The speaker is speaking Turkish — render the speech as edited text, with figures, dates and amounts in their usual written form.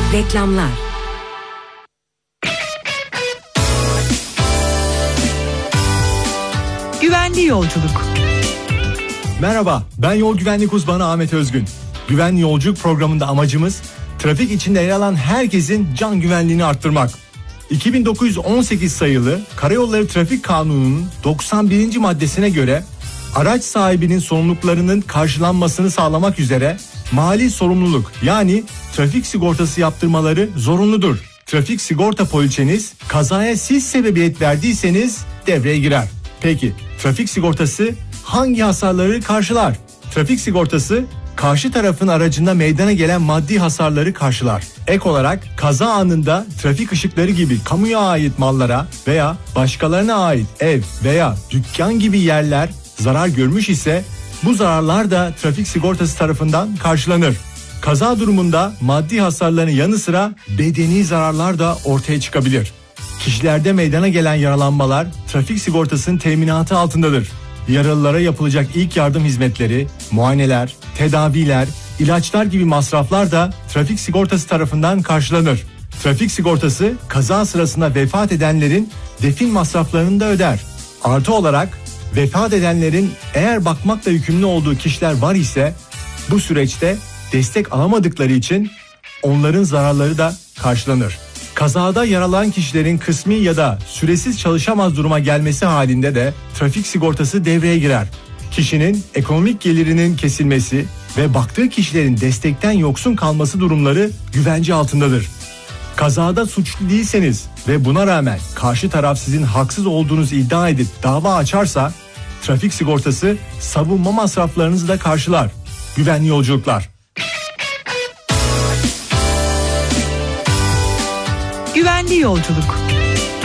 Reklamlar. Güvenli yolculuk. Merhaba, ben yol güvenlik uzmanı Ahmet Özgün. Güvenli yolculuk programında amacımız trafik içinde yer alan herkesin can güvenliğini arttırmak. 2918 sayılı Karayolları Trafik Kanunu'nun 91. maddesine göre araç sahibinin sorumluluklarının karşılanmasını sağlamak üzere mali sorumluluk yani trafik sigortası yaptırmaları zorunludur. Trafik sigorta poliçeniz kazaya siz sebebiyet verdiyseniz devreye girer. Peki trafik sigortası hangi hasarları karşılar? Trafik sigortası karşı tarafın aracında meydana gelen maddi hasarları karşılar. Ek olarak kaza anında trafik ışıkları gibi kamuya ait mallara veya başkalarına ait ev veya dükkan gibi yerler zarar görmüş ise bu zararlar da trafik sigortası tarafından karşılanır. Kaza durumunda maddi hasarların yanı sıra bedeni zararlar da ortaya çıkabilir. Kişilerde meydana gelen yaralanmalar trafik sigortasının teminatı altındadır. Yaralılara yapılacak ilk yardım hizmetleri, muayeneler, tedaviler, ilaçlar gibi masraflar da trafik sigortası tarafından karşılanır. Trafik sigortası kaza sırasında vefat edenlerin defin masraflarını da öder. Artı olarak vefat edenlerin eğer bakmakla yükümlü olduğu kişiler var ise bu süreçte destek alamadıkları için onların zararları da karşılanır. Kazada yaralanan kişilerin kısmi ya da süresiz çalışamaz duruma gelmesi halinde de trafik sigortası devreye girer. Kişinin ekonomik gelirinin kesilmesi ve baktığı kişilerin destekten yoksun kalması durumları güvence altındadır. Kazada suçlu değilseniz ve buna rağmen karşı taraf sizin haksız olduğunuzu iddia edip dava açarsa trafik sigortası savunma masraflarınızı da karşılar. Güvenli yolculuklar. Güvenli yolculuk.